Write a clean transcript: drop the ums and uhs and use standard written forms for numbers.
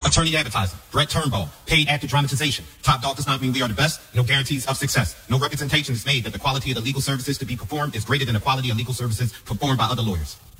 Attorney advertising. Brett Turnbull. Paid actor dramatization. Top dog does not mean we are the best. No guarantees of success. No representation is made that the quality of the legal services to be performed is greater than the quality of legal services performed by other lawyers.